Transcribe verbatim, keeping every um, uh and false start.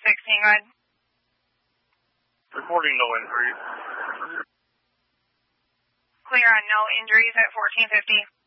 sixteen, go ahead. Reporting no injuries. Clear on no injuries at fourteen fifty.